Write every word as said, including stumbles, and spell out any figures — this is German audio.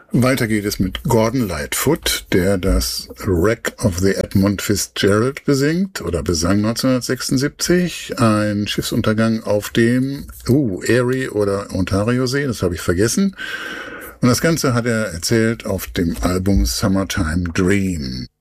Weiter geht es mit Gordon Lightfoot, der das Wreck of the Edmund Fitzgerald besingt oder besang neunzehnhundertsechsundsiebzig. Ein Schiffsuntergang auf dem uh, Erie oder Ontario-See, das habe ich vergessen. Und das Ganze hat er erzählt auf dem Album Summertime Dream.